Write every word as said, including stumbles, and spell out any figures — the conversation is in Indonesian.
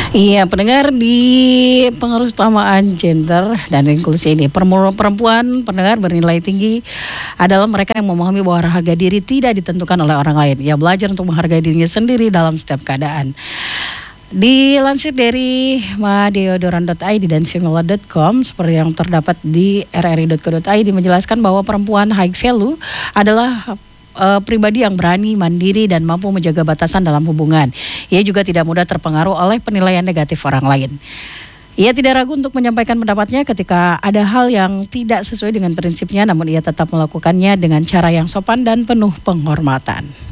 Iya, pendengar di pengaruh utamaan gender dan inklusi ini, perempuan perempuan pendengar bernilai tinggi adalah mereka yang memahami bahwa harga diri tidak ditentukan oleh orang lain. Ia belajar untuk menghargai dirinya sendiri dalam setiap keadaan. Dilansir dari madeodoran dot i d dan simula dot com, seperti yang terdapat di r r i dot co dot i d, menjelaskan bahwa perempuan high value adalah uh, pribadi yang berani, mandiri, dan mampu menjaga batasan dalam hubungan. Ia juga tidak mudah terpengaruh oleh penilaian negatif orang lain. Ia tidak ragu untuk menyampaikan pendapatnya ketika ada hal yang tidak sesuai dengan prinsipnya, namun ia tetap melakukannya dengan cara yang sopan dan penuh penghormatan.